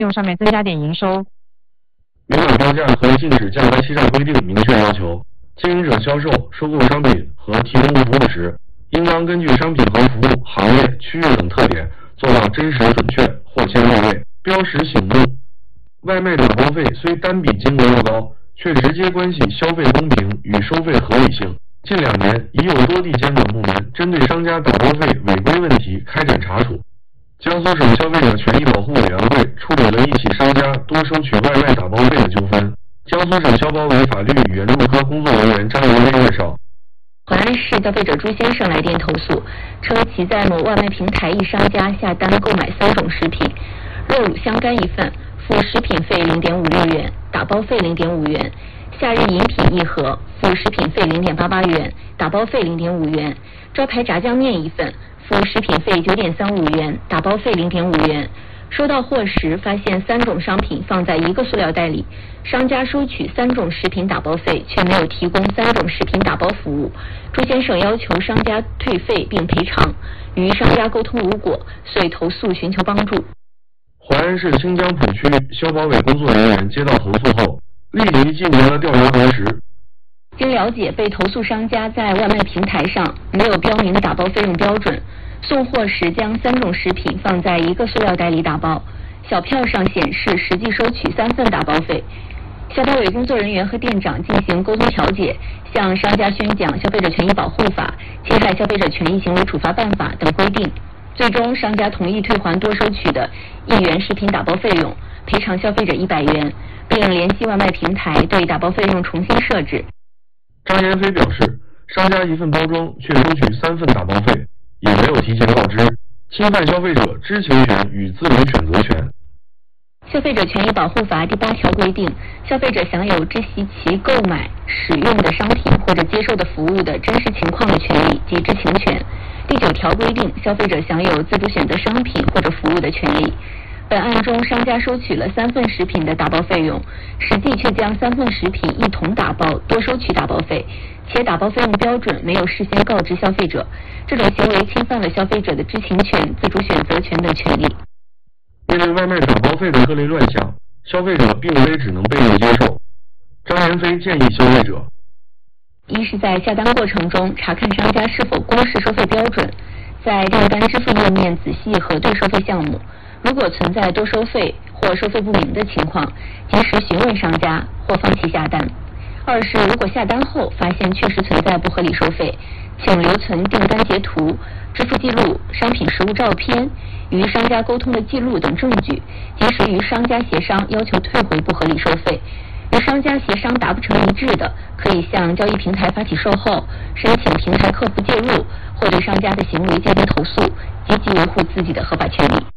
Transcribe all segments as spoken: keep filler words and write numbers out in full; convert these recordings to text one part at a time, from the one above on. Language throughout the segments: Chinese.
用上面增加点营收。 明码标价和禁止价格欺诈规定明确要求，经营者销售、收购商品和提供服务时，应当根据商品和服务、行业、区域等特点，做到真实准确、货签到位、标识醒目。外卖打包费虽单笔金额不高，却直接关系消费公平与收费合理性。近两年，已有多地监管部门针对商家打包费违规问题开展查处。江苏省消费者权益保护委员会处理了一起商家多收取外卖打包费的纠纷。江苏省消保委法律与原著科工作人员张文威介绍。 淮安市消费者朱先生来电投诉，称其在某外卖平台一商家下单购买三种食品，肉乳香干一份，付食品费零点五六元，打包费零点五元；夏日饮品一盒，付食品费零点八八元，打包费零点五元；招牌炸酱面一份，付食品费九点三五元，打包费零点五元。收到货时，发现三种商品放在一个塑料袋里，商家收取三种食品打包费，却没有提供三种食品打包服务。朱先生要求商家退费并赔偿，与商家沟通无果，遂投诉寻求帮助。 淮安市清江浦区消保委工作人员接到投诉后，立即进行了调查核实。 经了解，被投诉商家在外卖平台上没有标明打包费用标准，送货时将三种食品放在一个塑料袋里打包，小票上显示实际收取三份打包费。消保委工作人员和店长进行沟通调解，向商家宣讲《消费者权益保护法》、《侵害消费者权益行为处罚办法》等规定。最终，商家同意退还多收取的一元食品打包费用，赔偿消费者一百元，并联系外卖平台对打包费用重新设置。 张延飞表示，商家一份包装却收取三份打包费，也没有提前告知，侵犯消费者知情权与自由选择权。 消费者权益保护法第八条规定，消费者享有知悉其购买、使用的商品或者接受的服务的真实情况的权利及知情权。第九条规定，消费者享有自主选择商品或者服务的权利。本案中，商家收取了三份食品的打包费用，实际却将三份食品一同打包，多收取打包费，且打包费用标准没有事先告知消费者，这种行为侵犯了消费者的知情权、自主选择权等权利。 面对外卖打包费的各类乱象，消费者并非只能被动接受。张延飞建议消费者： 一是在下单过程中查看商家是否公示收费标准，在订单支付页面仔细核对收费项目，如果存在多收费或收费不明的情况，及时询问商家或放弃下单。二是如果下单后发现确实存在不合理收费，请留存订单截图、支付记录、商品实物照片、与商家沟通的记录等证据，及时与商家协商要求退回不合理收费。与商家协商达不成一致的，可以向交易平台发起售后，申请平台客服介入，或对商家的行为进行投诉，积极维护自己的合法权利。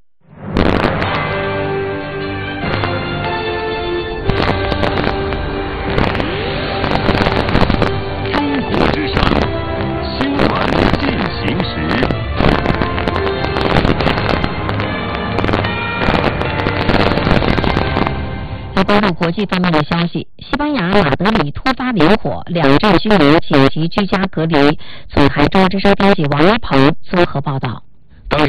中国之声新闻进行时。 关注国际方面的消息，西班牙马德里突发林火，两镇居民紧急居家隔离。从台中之声编辑王一鹏综合报道。